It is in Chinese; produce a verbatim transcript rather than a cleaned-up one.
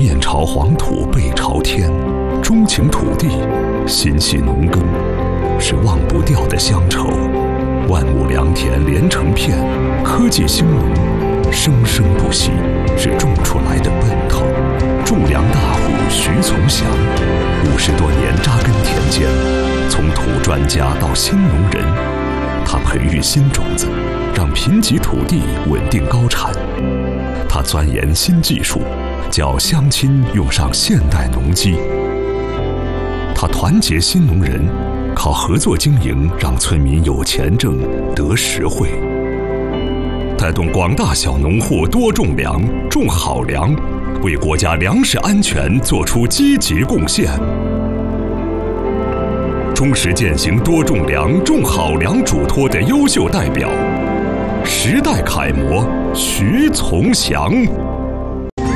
面朝黄土背朝天，钟情土地，心系农耕，是忘不掉的乡愁。万亩良田连成片，科技兴隆，生生不息，是种出来的奔头。种粮大户徐从祥，五十多年扎根田间，从土专家到新农人，他培育新种子，让贫瘠土地稳定高产。他钻研新技术，叫乡亲用上现代农机。他团结新农人，靠合作经营让村民有钱挣得实惠，带动广大小农户多种粮、种好粮，为国家粮食安全做出积极贡献。忠实践行多种粮、种好粮嘱托的优秀代表，时代楷模徐从祥。